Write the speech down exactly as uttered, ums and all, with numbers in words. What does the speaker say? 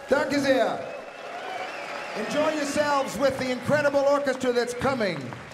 Danke sehr. Enjoy yourselves with the incredible orchestra that's coming.